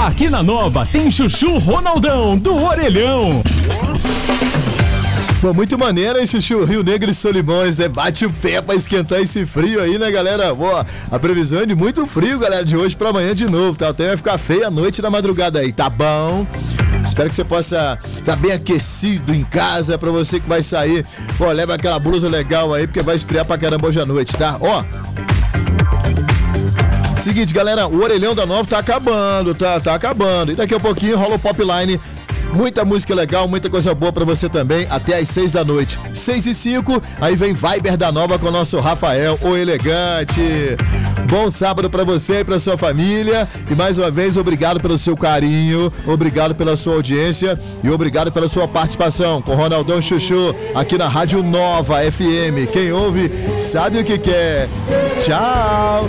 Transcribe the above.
Aqui na Nova tem Chuchu Ronaldão do Orelhão. Pô, muito maneiro, hein, Chuchu? Rio Negro e Solimões, né? Bate o pé pra esquentar esse frio aí, né, galera? Pô, a previsão é de muito frio, galera, de hoje pra amanhã de novo, tá? Até vai ficar feia a noite na madrugada aí, tá bom? Espero que você possa estar bem aquecido em casa, pra você que vai sair. Pô, leva aquela blusa legal aí, porque vai esfriar pra caramba hoje à noite, tá? Ó. Seguinte, galera, o Orelhão da Nova tá acabando, tá acabando. E daqui a pouquinho rola o Popline. Muita música legal, muita coisa boa pra você também, até às 6 da noite. 6h05, aí vem Viber da Nova com o nosso Rafael, o Elegante. Bom sábado pra você e pra sua família. E mais uma vez, obrigado pelo seu carinho, obrigado pela sua audiência e obrigado pela sua participação com Ronaldão Chuchu aqui na Rádio Nova FM. Quem ouve sabe o que quer. Tchau!